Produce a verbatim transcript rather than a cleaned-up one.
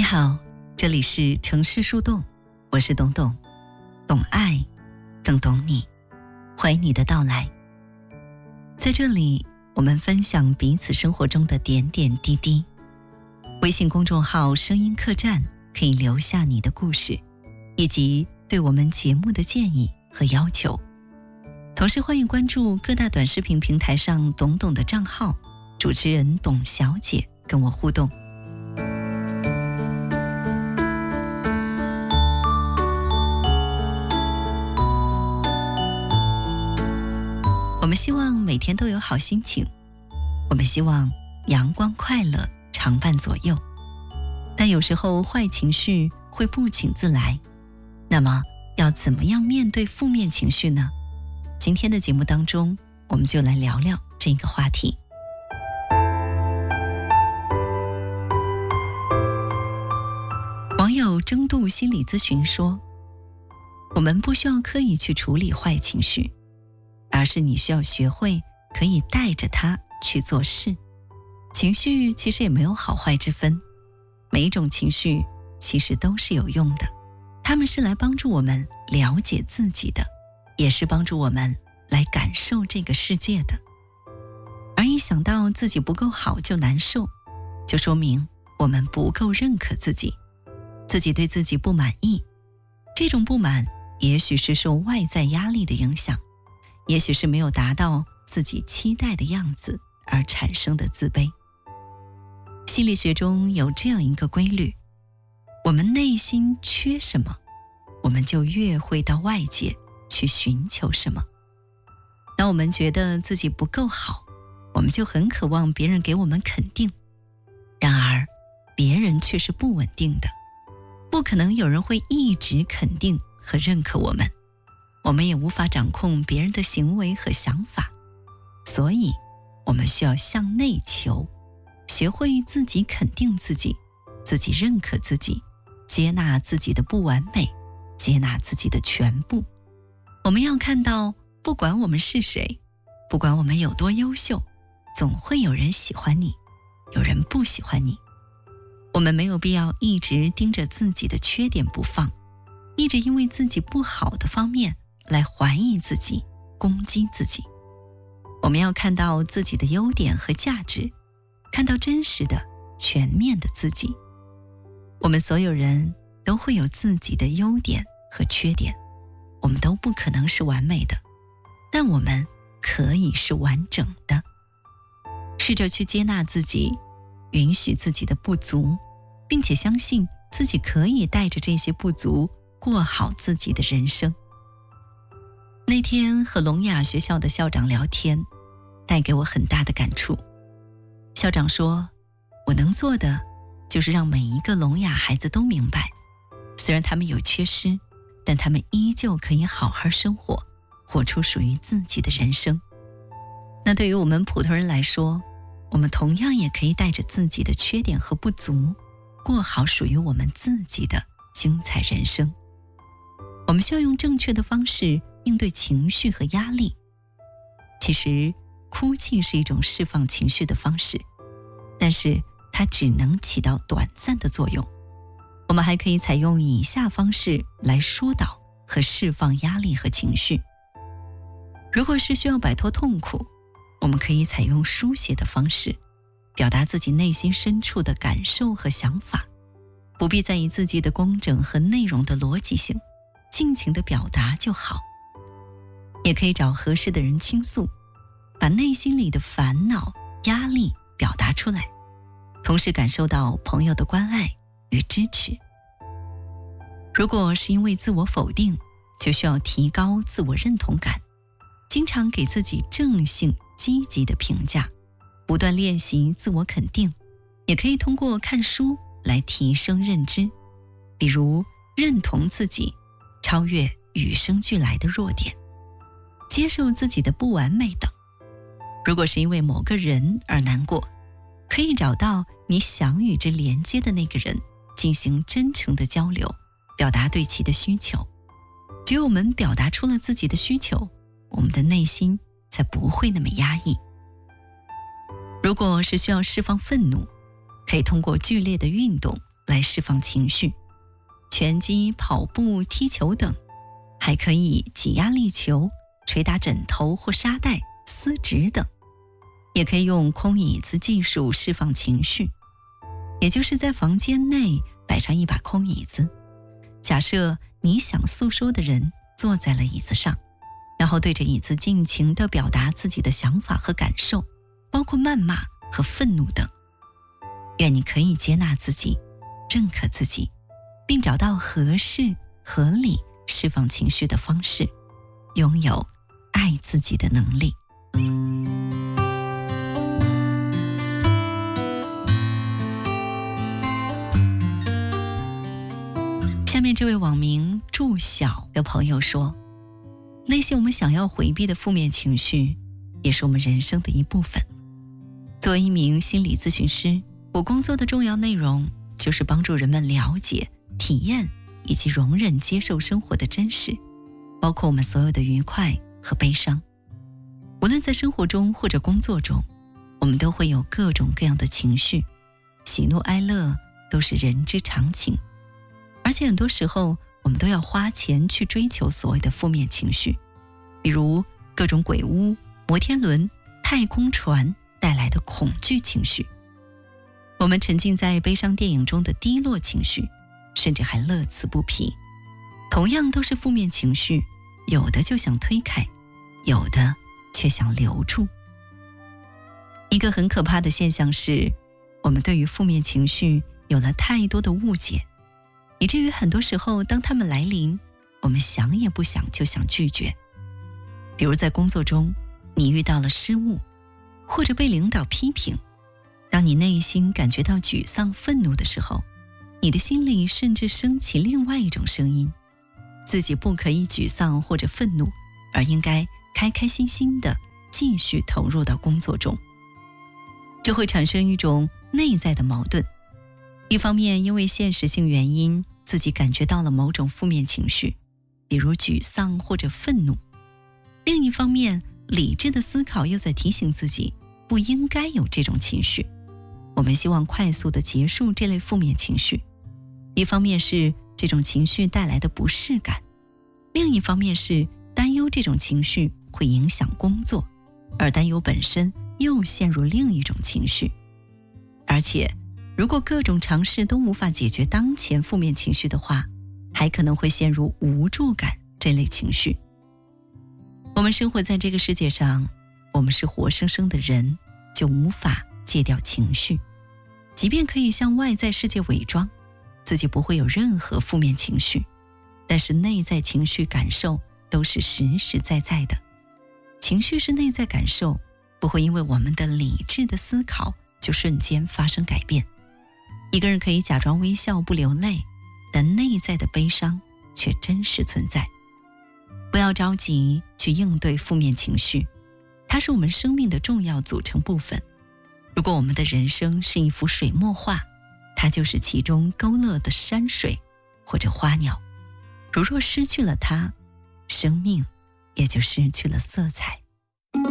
好，这里是城市树洞，我是董董，懂爱，更懂你，欢迎你的到来。在这里，我们分享彼此生活中的点点滴滴。微信公众号声音客栈可以留下你的故事，以及对我们节目的建议和要求。同时欢迎关注各大短视频平台上董董的账号，主持人董小姐跟我互动。我们希望每天都有好心情，我们希望阳光快乐常伴左右，但有时候坏情绪会不请自来。那么要怎么样面对负面情绪呢？今天的节目当中，我们就来聊聊这个话题。网友争度心理咨询说，我们不需要刻意去处理坏情绪，而是你需要学会可以带着它去做事。情绪其实也没有好坏之分，每一种情绪其实都是有用的，它们是来帮助我们了解自己的，也是帮助我们来感受这个世界的。而一想到自己不够好就难受，就说明我们不够认可自己，自己对自己不满意。这种不满也许是受外在压力的影响，也许是没有达到自己期待的样子而产生的自卑。心理学中有这样一个规律，我们内心缺什么，我们就越会到外界去寻求什么。当我们觉得自己不够好，我们就很渴望别人给我们肯定。然而，别人却是不稳定的，不可能有人会一直肯定和认可我们。我们也无法掌控别人的行为和想法，所以我们需要向内求，学会自己肯定自己，自己认可自己，接纳自己的不完美，接纳自己的全部。我们要看到，不管我们是谁，不管我们有多优秀，总会有人喜欢你，有人不喜欢你。我们没有必要一直盯着自己的缺点不放，一直因为自己不好的方面来怀疑自己，攻击自己。我们要看到自己的优点和价值，看到真实的、全面的自己。我们所有人都会有自己的优点和缺点，我们都不可能是完美的，但我们可以是完整的。试着去接纳自己，允许自己的不足，并且相信自己可以带着这些不足过好自己的人生。那天和聋哑学校的校长聊天，带给我很大的感触。校长说，我能做的就是让每一个聋哑孩子都明白，虽然他们有缺失，但他们依旧可以好好生活，活出属于自己的人生。那对于我们普通人来说，我们同样也可以带着自己的缺点和不足，过好属于我们自己的精彩人生。我们需要用正确的方式应对情绪和压力。其实，哭泣是一种释放情绪的方式，但是它只能起到短暂的作用。我们还可以采用以下方式来疏导和释放压力和情绪。如果是需要摆脱痛苦，我们可以采用书写的方式，表达自己内心深处的感受和想法，不必在意自己的工整和内容的逻辑性，尽情的表达就好。也可以找合适的人倾诉，把内心里的烦恼、压力表达出来，同时感受到朋友的关爱与支持。如果是因为自我否定，就需要提高自我认同感，经常给自己正性、积极的评价，不断练习自我肯定。也可以通过看书来提升认知，比如认同自己，超越与生俱来的弱点，接受自己的不完美等。如果是因为某个人而难过，可以找到你想与之连接的那个人，进行真诚的交流，表达对其的需求。只有我们表达出了自己的需求，我们的内心才不会那么压抑。如果是需要释放愤怒，可以通过剧烈的运动来释放情绪，拳击、跑步、踢球等，还可以挤压力球、捶打枕头或沙袋、撕纸等，也可以用空椅子技术释放情绪，也就是在房间内摆上一把空椅子，假设你想诉说的人坐在了椅子上，然后对着椅子尽情地表达自己的想法和感受，包括谩骂和愤怒等。愿你可以接纳自己，认可自己，并找到合适、合理释放情绪的方式，拥有爱自己的能力。下面这位网名祝晓的朋友说，那些我们想要回避的负面情绪，也是我们人生的一部分。作为一名心理咨询师，我工作的重要内容就是帮助人们了解、体验以及容忍、接受生活的真实，包括我们所有的愉快和悲伤。无论在生活中或者工作中，我们都会有各种各样的情绪，喜怒哀乐都是人之常情。而且很多时候，我们都要花钱去追求所谓的负面情绪，比如各种鬼屋、摩天轮、太空船带来的恐惧情绪。我们沉浸在悲伤电影中的低落情绪，甚至还乐此不疲。同样都是负面情绪，有的就想推开，有的却想留住。一个很可怕的现象是，我们对于负面情绪有了太多的误解，以至于很多时候当他们来临，我们想也不想就想拒绝。比如在工作中，你遇到了失误，或者被领导批评，当你内心感觉到沮丧、愤怒的时候，你的心里甚至升起另外一种声音，自己不可以沮丧或者愤怒，而应该开开心心地继续投入到工作中。这会产生一种内在的矛盾，一方面因为现实性原因，自己感觉到了某种负面情绪，比如沮丧或者愤怒；另一方面，理智的思考又在提醒自己不应该有这种情绪。我们希望快速地结束这类负面情绪，一方面是这种情绪带来的不适感，另一方面是担忧这种情绪会影响工作，而担忧本身又陷入另一种情绪。而且如果各种尝试都无法解决当前负面情绪的话，还可能会陷入无助感这类情绪。我们生活在这个世界上，我们是活生生的人，就无法戒掉情绪。即便可以向外在世界伪装，自己不会有任何负面情绪，但是内在情绪感受都是实实在在的。情绪是内在感受，不会因为我们的理智的思考就瞬间发生改变。一个人可以假装微笑不流泪，但内在的悲伤却真实存在。不要着急去应对负面情绪，它是我们生命的重要组成部分。如果我们的人生是一幅水墨画，它就是其中勾勒的山水或者花鸟。如若失去了它，生命也就失去了色彩。